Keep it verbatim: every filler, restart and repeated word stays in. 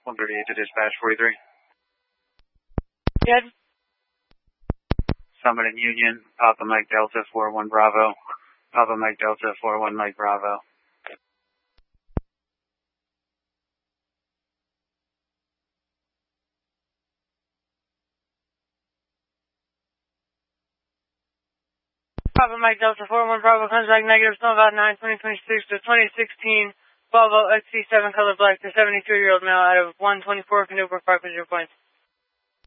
one thirty-eight to dispatch forty-three. Good. Summit and Union, Papa Mike Delta four one Bravo. Papa Mike Delta four one Mike Bravo. Papa Mike Delta four one Bravo comes back negative, snow about nine twenty twenty-six to twenty sixteen Volvo X C seven color black to seventy-three year old male out of one twenty-four Canoe Brook Park with your points.